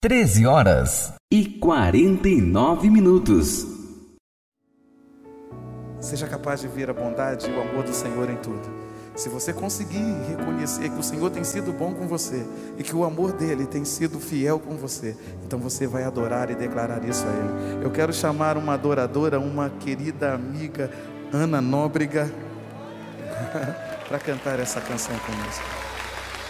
13h49. Seja capaz de ver a bondade e o amor do Senhor em tudo. Se você conseguir reconhecer que o Senhor tem sido bom com você e que o amor dele tem sido fiel com você, então você vai adorar e declarar isso a ele. Eu quero chamar uma adoradora, uma querida amiga, Ana Nóbrega, para cantar essa canção conosco.